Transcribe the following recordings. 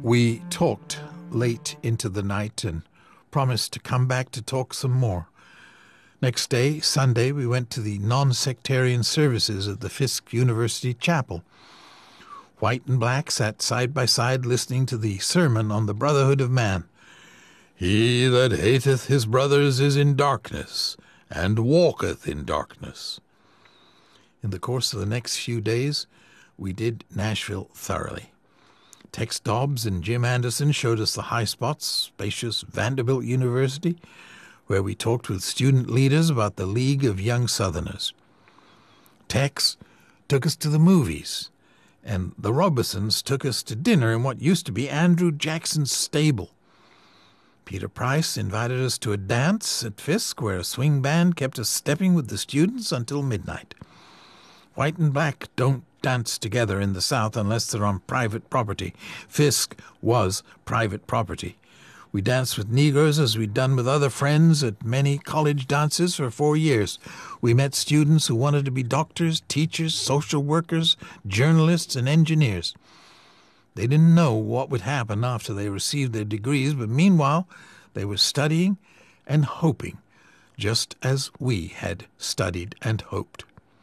We talked late into the night and promised to come back to talk some more. Next day, Sunday, we went to the non-sectarian services at the Fisk University Chapel. White and black sat side by side listening to the sermon on the brotherhood of man. He that hateth his brothers is in darkness, and walketh in darkness. In the course of the next few days, we did Nashville thoroughly. Tex Dobbs and Jim Anderson showed us the high spots, spacious Vanderbilt University, where we talked with student leaders about the League of Young Southerners. Tex took us to the movies, and the Robesons took us to dinner in what used to be Andrew Jackson's stable. Peter Price invited us to a dance at Fisk, where a swing band kept us stepping with the students until midnight. White and black don't dance together in the South unless they're on private property. Fisk was private property. We danced with Negroes as we'd done with other friends at many college dances for 4 years. We met students who wanted to be doctors, teachers, social workers, journalists, and engineers. They didn't know what would happen after they received their degrees, but meanwhile they were studying and hoping, just as we had studied and hoped.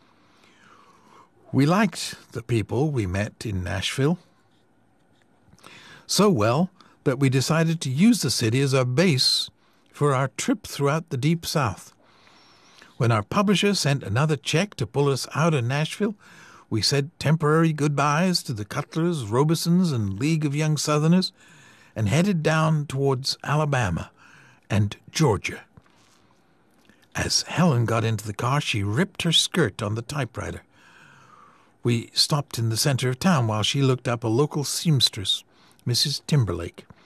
We liked the people we met in Nashville so well that we decided to use the city as our base for our trip throughout the Deep South. When our publisher sent another check to pull us out of Nashville, we said temporary goodbyes to the Cutlers, Robesons, and League of Young Southerners and headed down towards Alabama and Georgia. As Helen got into the car, she ripped her skirt on the typewriter. We stopped in the center of town while she looked up a local seamstress, Mrs. Timberlake.